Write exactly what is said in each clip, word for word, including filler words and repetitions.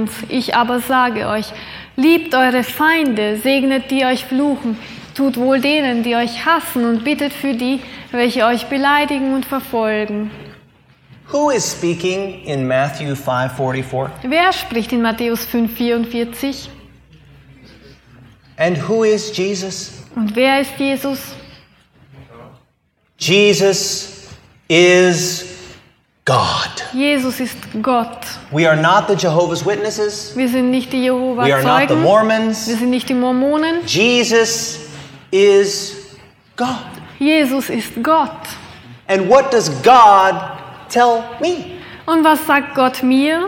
uns. Ich aber sage euch, liebt eure Feinde, segnet die euch fluchen, tut wohl denen, die euch hassen und bittet für die, welche euch beleidigen und verfolgen. Who is speaking in Matthew five forty-four? Wer spricht in Matthäus fünf vierundvierzig? And who is Jesus? Und wer ist Jesus? Jesus is God. Jesus ist Gott. We are not the Jehovah's Witnesses. Wir sind nicht die We are not the Jehova-Zeugen. Mormons. Wir sind nicht die Mormonen. Jesus is God. Jesus ist Gott. And what does God tell me? Und was sagt Gott mir?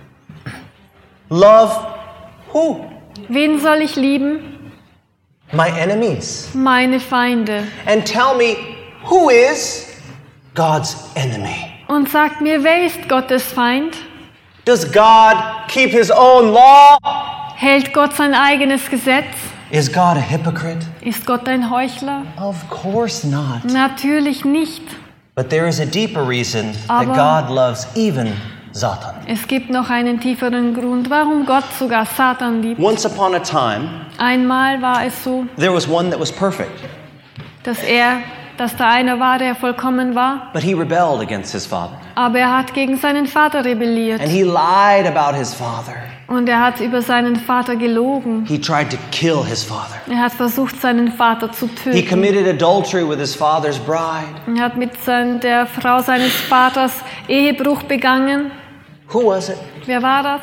Love who? Wen soll ich lieben? My enemies. Meine Feinde. And tell me who is God's enemy? Und sagt mir, wer ist Gottes Feind? Does God keep his own law? Hält Gott sein eigenes Gesetz? Is God a hypocrite? Ist Gott ein Heuchler? Of course not. Natürlich nicht. But there is a deeper reason that Aber- God loves even Satan. Es gibt noch einen tieferen Grund, warum Gott sogar Satan liebt. Once upon a time, Einmal war es so, there was one that was perfect, dass er, dass da einer war, der vollkommen war, but he rebelled against his father. aber er hat gegen seinen Vater rebelliert And he lied about his father. und er hat über seinen Vater gelogen. He tried to kill his father. Er hat versucht, seinen Vater zu He töten. committed adultery with his father's bride. Er hat mit sein, der Frau seines Vaters Ehebruch begangen. Who was it? Wer war das?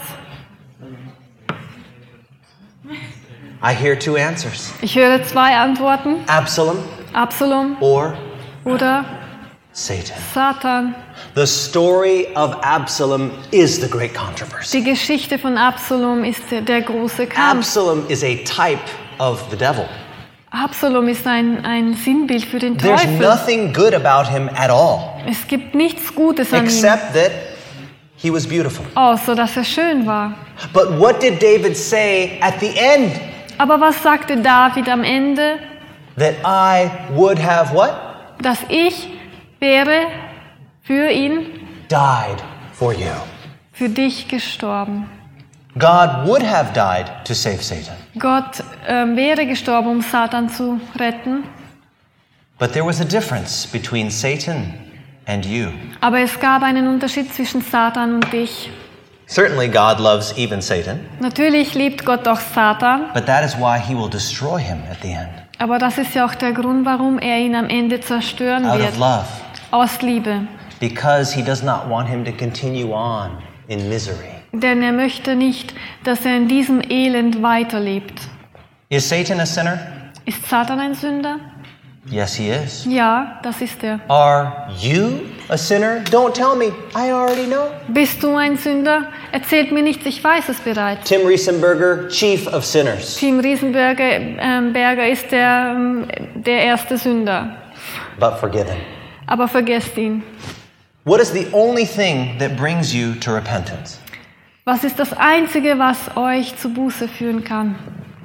I hear two answers. Ich höre zwei Antworten. Absalom Absalom or oder Satan. Satan. The story of Absalom is the great controversy. Die Geschichte von Absalom ist der, der große Kampf. Absalom is a type of the devil. Absalom ist ein, ein Sinnbild für den There's Teufel. nothing good about him at all, Es gibt nichts Gutes an ihm, except that he was beautiful. außer dass er schön war. But what did David say at the end? Aber was sagte David am Ende? That I would have what? Dass ich wäre für ihn, Died for you. für dich gestorben. God would have died to save Satan. Gott ähm, wäre gestorben, um Satan zu retten. But there was a difference between Satan and you. Aber es gab einen Unterschied zwischen Satan und dich. Certainly God loves even Satan, Natürlich liebt Gott auch Satan, but that is why he will destroy him at the end. aber das ist ja auch der Grund, warum er ihn am Ende zerstören Out wird. of love. Aus Liebe. Because he does not want him to continue on in misery. Denn er möchte nicht, dass er in diesem Elend weiterlebt. Is Satan a sinner? Ist Satan ein Sünder? Yes, he is. Ja, das ist er. Are you a sinner? Don't tell me. I already know. Bist du ein Sünder? Erzählt mir nichts, ich weiß es bereits. Tim Riesenberger, chief of sinners. Tim Riesenberger ähm, Berger ist der, ähm, der erste Sünder. But forgiven. Aber vergesst ihn. What is the only thing that brings you to repentance? Was ist das Einzige, was euch zu Buße führen kann?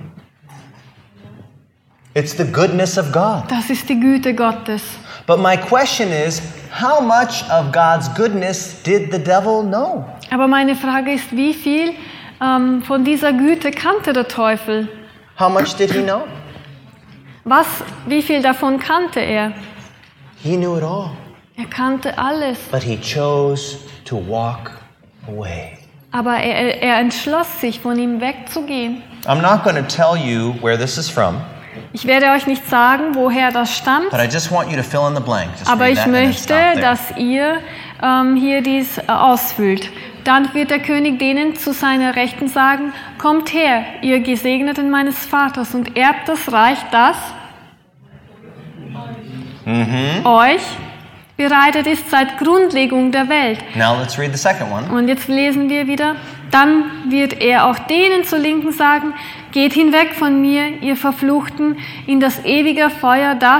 It's the goodness of God. Das ist die Güte Gottes. But my question is, how much of God's goodness did the devil know? Aber meine Frage ist, wie viel ähm, von dieser Güte kannte der Teufel? How much did he know? Was, wie viel davon kannte er? He knew it all. Er kannte alles. But he chose to walk away. Aber er, er entschloss sich, von ihm wegzugehen. I'm not going to tell you where this is from, Ich werde euch nicht sagen, woher das stammt, but I just want you to fill in the blank. Just aber read ich that and then möchte, stop there. dass ihr ähm, hier dies äh, ausfüllt. Dann wird der König denen zu seiner Rechten sagen, kommt her, ihr Gesegneten meines Vaters, und erbt das Reich, das Mhm. euch bereitet ist seit Grundlegung der Welt. Now let's read the second one. Und jetzt lesen wir wieder, dann wird er auch denen zur Linken sagen, geht hinweg von mir, ihr Verfluchten, in das ewige Feuer, das...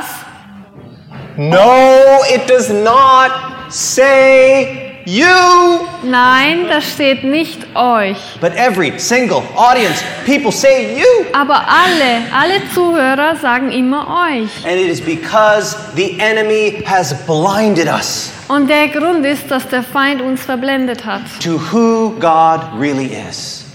No, it does not say you, Nein, das steht nicht euch. but every single audience, people say you. Aber alle, alle Zuhörer sagen immer euch. And it is because the enemy has blinded us Und der Grund ist, dass der Feind uns verblendet hat. to who God really is.